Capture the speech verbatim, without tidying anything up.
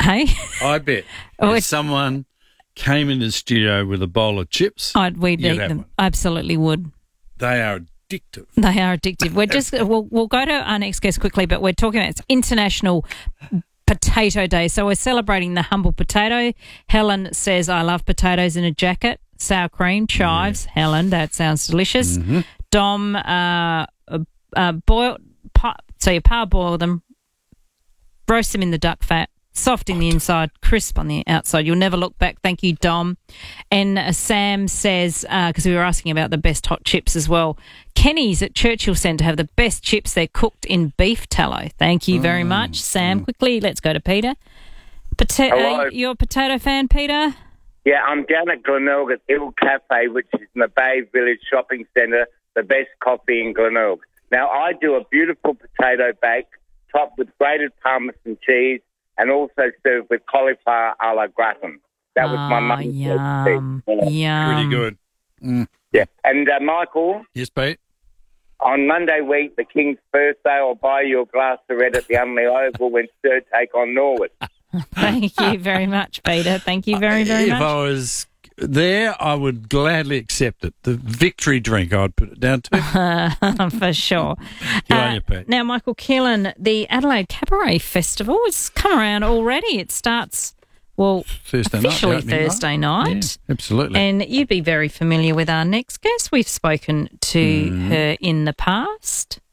Hey? I bet Oh, if it's- someone came into the studio with a bowl of chips, I'd, we'd You'd eat have them. one. Absolutely would. they are addictive. They are addictive. We're just we'll we'll go to our next guest quickly, but we're talking about it's International Potato Day, so we're celebrating the humble potato. Helen says, "I love potatoes in a jacket, sour cream, chives." Yeah. Helen, that sounds delicious. Mm-hmm. Dom, uh, uh, boil. Pa- so you parboil them, roast them in the duck fat. Soft in the inside, crisp on the outside. You'll never look back. Thank you, Dom. And uh, Sam says, because uh, we were asking about the best hot chips as well, Kenny's at Churchill Centre have the best chips. They're cooked in beef tallow. Thank you very mm. much, Sam. Mm. Quickly, let's go to Peter. Pota- Hello. Uh, you're a potato fan, Peter? Yeah, I'm down at Glenelg at Hill Cafe, which is in the Bay Village Shopping Centre, the best coffee in Glenelg. Now, I do a beautiful potato bake topped with grated Parmesan cheese, and also served with cauliflower a la gratin. That was oh, my mum's yum, recipe. Yum. Pretty good. Mm. Yeah. And, uh, Michael? Yes, Pete? On Monday week, the King's first day, I'll buy you a glass of red at the Unley Oval when Sturt take on Norwood. Thank you very much, Peter. Thank you very, very if much. If I was there, I would gladly accept it. The victory drink, I'd put it down to. For sure. Good uh, on you, Pete. Now, Michael Keelan, the Adelaide Cabaret Festival has come around already. It starts, well, Thursday officially night, Thursday night. night. Yeah, absolutely. And you'd be very familiar with our next guest. We've spoken to mm. her in the past.